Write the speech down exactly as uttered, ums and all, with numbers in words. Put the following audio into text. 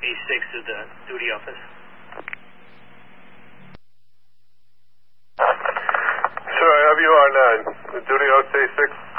A six to the duty office. Sure, I have you on uh, the duty office A six.